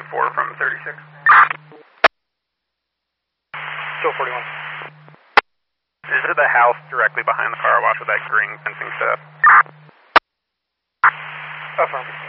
4 from 36. Still 41. Is it the house directly behind the car wash with that green fencing set up? Affirm.